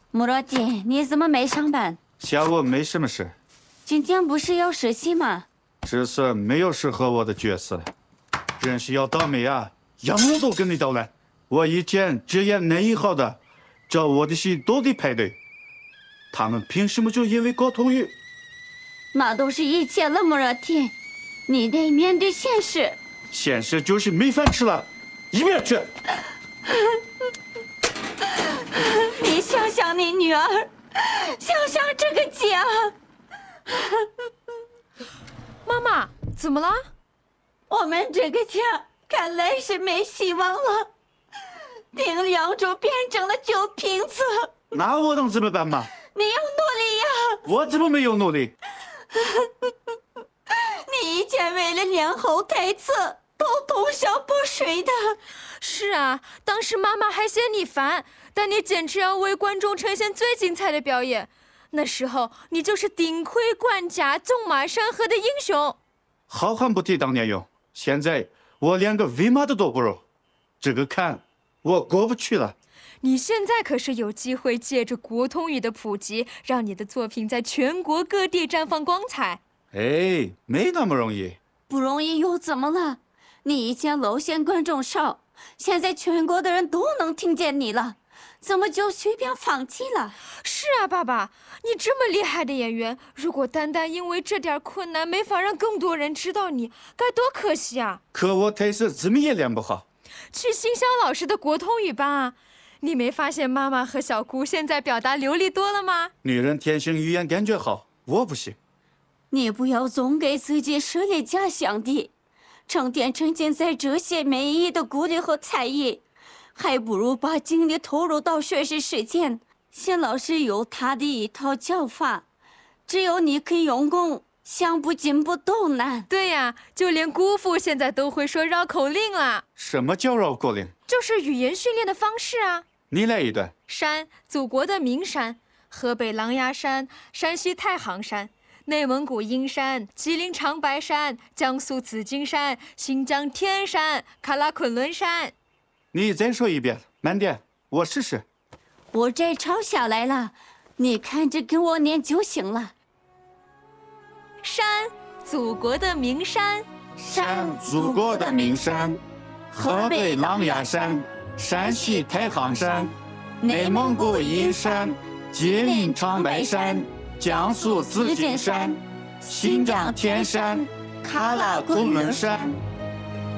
穆罗蒂，你怎么没上班？ 下午没什么事。 今天不是要实习吗？ 这次没有适合我的角色，真是要倒霉啊！样样都跟你捣乱。我以前只演内一号的，找我的戏都得排队。他们凭什么就因为沟通语？ 那都是以前了，穆罗蒂，你得面对现实。 现实就是没饭吃了，一边去！ 你想想你女儿，想想这个家。 妈妈，怎么了？ 我们这个家看来是没希望了。丁良珠变成了酒瓶子。 那我能怎么办嘛？ 你要努力呀！ 我怎么没有努力？ 你以前为了练好台词都通宵不睡的。 是啊，当时妈妈还嫌你烦，但你坚持要为观众呈现最精彩的表演。那时候你就是顶盔管家、纵马山河的英雄。 好汉不提当年勇，现在我连个喂马的都不如，这个坎我过不去了。 你现在可是有机会借着国通语的普及，让你的作品在全国各地绽放光彩。 哎，没那么容易。 不容易又怎么了？你以前露馅观众少，现在全国的人都能听见你了，怎么就随便放弃了？ 是啊，爸爸，你这么厉害的演员，如果单单因为这点困难没法让更多人知道你，该多可惜啊！ 可我台词怎么也练不好。 去新香老师的国通语班啊！你没发现妈妈和小姑现在表达流利多了吗？ 女人天生语言感觉好，我不行。 你不要总给自己设立假想敌，成天沉浸在这些没意义的鼓励和猜疑，还不如把精力投入到学习实践。谢老师有他的一套教法，只有你肯用功，想不进步都难。 对呀，就连姑父现在都会说绕口令了。 什么叫绕口令？ 就是语言训练的方式啊。 你来一段。 山，祖国的名山，河北狼牙山，山西太行山，内蒙古阴山，吉林长白山，江苏紫金山，新疆天山，喀拉昆仑山。 你再说一遍，慢点，我试试。 我这抄下来了，你看着跟我念就行了。 山，祖国的名山。 山，祖国的名山，河北狼牙山，山西太行山，内蒙古阴山，吉林长白山，江苏紫金山，新疆天山，喀拉昆仑山。